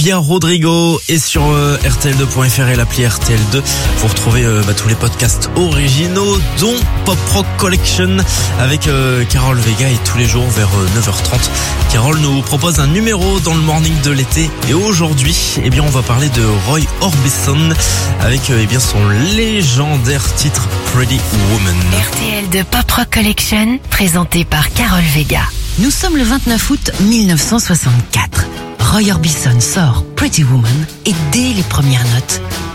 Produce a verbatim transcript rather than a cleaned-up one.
Via Rodrigo et sur euh, R T L deux point F R et l'appli R T L deux. Vous retrouvez euh, bah, tous les podcasts originaux, dont Pop Rock Collection avec euh, Carole Vega, et tous les jours vers euh, neuf heures trente. Carole nous propose un numéro dans le morning de l'été, et aujourd'hui, eh bien, on va parler de Roy Orbison avec euh, eh bien son légendaire titre Pretty Woman. R T L de Pop Rock Collection, présenté par Carole Vega. Nous sommes le vingt-neuf août mille neuf cent soixante-quatre. Roy Orbison sort Pretty Woman, et dès les premières notes,